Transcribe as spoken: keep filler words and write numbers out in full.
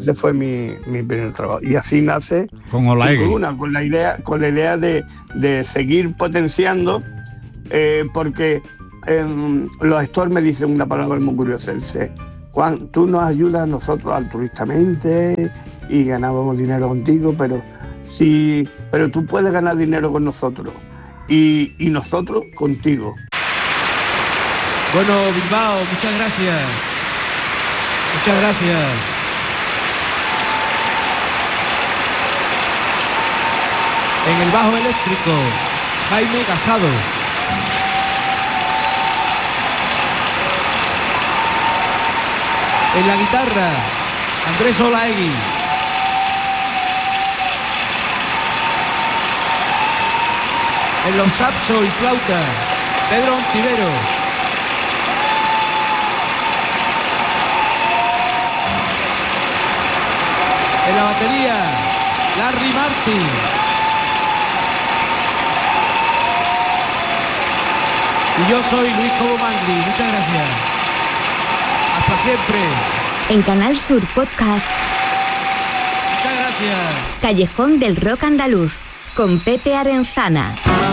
Ese fue mi, mi primer trabajo. Y así nace con Olaegui. Una, con la idea, con la idea de, de seguir potenciando, eh, porque eh, los gestores me dicen una palabra muy curiosa. Dice: Juan, tú nos ayudas a nosotros altruistamente y ganábamos dinero contigo, pero sí, pero tú puedes ganar dinero con nosotros y, y nosotros contigo. Bueno, Bilbao, muchas gracias. Muchas gracias. En el bajo eléctrico, Jaime Casado. En la guitarra, Andrés Olaegui. En los saxos y flauta, Pedro Ontivero. En la batería, Larry Martin. Y yo soy Luis Cobo Mangri. Muchas gracias. Hasta siempre. En Canal Sur Podcast. Muchas gracias. Callejón del Rock Andaluz, con Pepe Arenzana.